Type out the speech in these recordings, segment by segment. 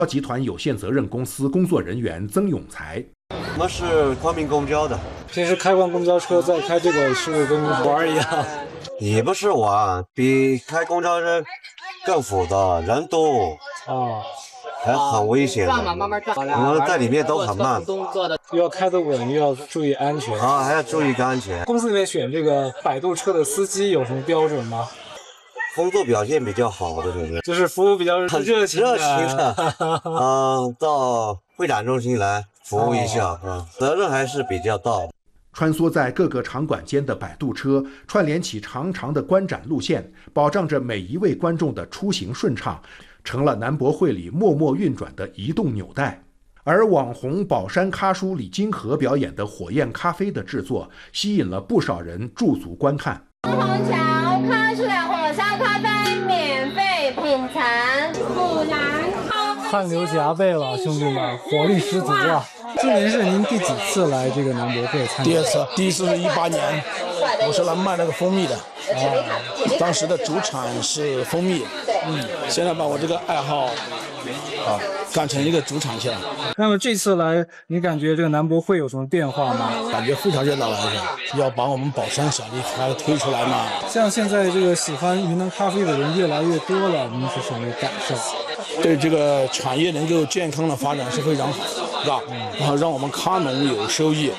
集团有限责任公司工作人员曾永才。 我们是昆明公交的， 平时开惯公交车，再开这个是跟玩一样。 也不是玩，比开公交车更复杂，人多啊， 还很危险的。我们在里面都很慢， 又要开得稳，又要注意安全啊，还要注意安全。 公司里面选这个摆渡车的司机有什么标准吗？ 工作表现比较好的，对不对？ 就是服务比较热情的，到会展中心来服务一下，责任还是比较大的。 穿梭在各个场馆间的摆渡车，串联起长长的观展路线，保障着每一位观众的出行顺畅，成了南博会里默默运转的移动纽带。而网红宝山咖叔李金河表演的火焰咖啡的制作，吸引了不少人驻足观看。 虹桥咖叔的火烧咖啡免费品尝，果然汗流浃背了，兄弟们，火力十足啊！今年是您第几次来这个南博会参加？ 第一次是18年，我是来卖那个蜂蜜的，当时的主产是蜂蜜，现在把我这个爱好干成一个主产线。 那么这次来，你感觉这个南博会有什么变化吗？ 感觉非常热闹了，要把我们宝山小绿茶推出来嘛。 像现在这个喜欢云南咖啡的人越来越多了，您是什么感受？ 对这个产业能够健康的发展是非常好，是吧？然后让我们咖农有收益，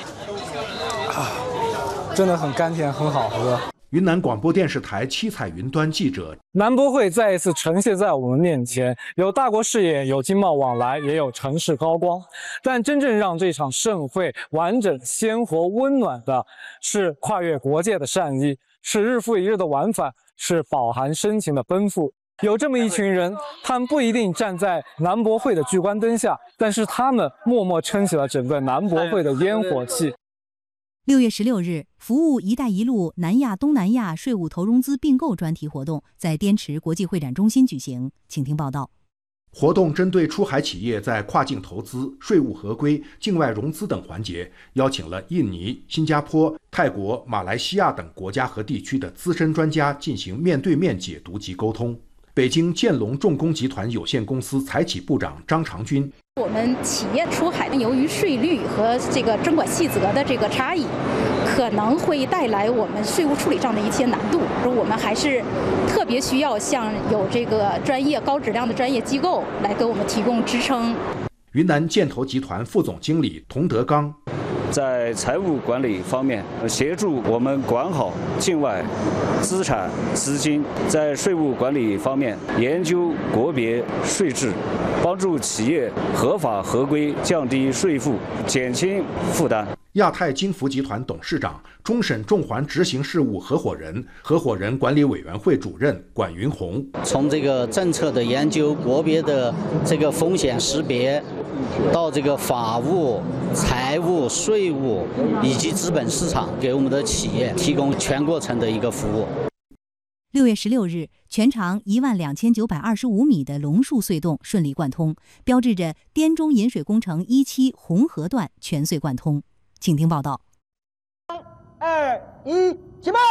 真的很甘甜，很好喝。 云南广播电视台七彩云端记者， 南博会再一次呈现在我们面前，有大国视野，有经贸往来，也有城市高光。但真正让这场盛会完整、鲜活、温暖的，是跨越国界的善意，是日复一日的往返，是饱含深情的奔赴。有这么一群人，他们不一定站在南博会的聚光灯下，但是他们默默撑起了整个南博会的烟火气。 6月16日，服务“一带一路”南亚、东南亚税务投融资并购专题活动在滇池国际会展中心举行，请听报道。 活动针对出海企业在跨境投资、税务合规、境外融资等环节，邀请了印尼、新加坡、泰国、马来西亚等国家和地区的资深专家进行面对面解读及沟通。北京建龙重工集团有限公司财企部长张长军： 我们企业出海由于税率和这个征管细则的这个差异，可能会带来我们税务处理上的一些难度。我们还是特别需要向有这个专业、高质量的专业机构来给我们提供支撑。 云南建投集团副总经理童德刚： 在财务管理方面，协助我们管好境外资产资金；在税务管理方面，研究国别税制，帮助企业合法合规，降低税负，减轻负担。 亚太金服集团董事长、终审重环执行事务合伙人管理委员会主任管云红： 从这个政策的研究、国别的这个风险识别，到这个法务、财务、税务以及资本市场，给我们的企业提供全过程的一个服务。 6月16日，全长12925米的龙树隧道顺利贯通，标志着滇中引水工程1期红河段全隧贯通。请听报道。 3、2、1，起爆！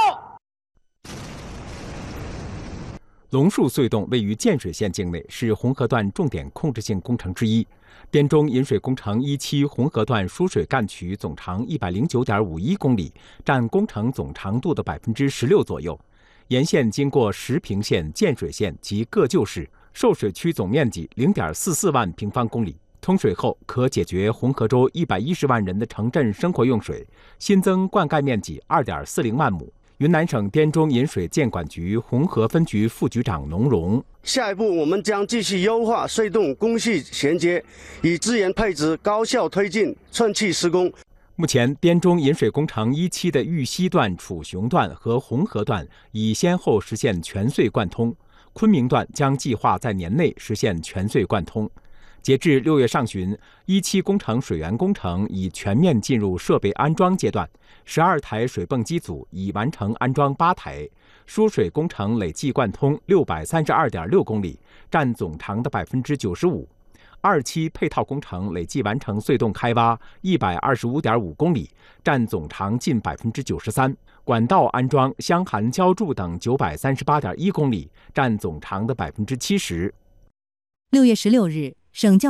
龙树隧道位于建水县境内，是红河段重点控制性工程之一。滇中引水工程1期红河段输水干渠总长109.51公里，占工程总长度的16%左右。沿线经过石屏县、建水县及各旧市，受水区总面积0.44万平方公里。通水后可解决红河州110万人的城镇生活用水，新增灌溉面积2.40万亩。云南省滇中引水建管局红河分局副局长农荣： 下一步我们将继续优化隧道工序衔接，以资源配置高效推进寸气施工。 目前，滇中引水工程1期的玉溪段、楚雄段和红河段已先后实现全隧贯通，昆明段将计划在年内实现全隧贯通。截至6月上旬，1期工程水源工程已全面进入设备安装阶段，12台水泵机组已完成安装8台，输水工程累计贯通632.6公里，占总长的95%。2期配套工程累计完成隧洞开挖125.5公里，占总长近93%，管道安装、箱涵浇筑等938.1公里，占总长的70%。 6月16日，省教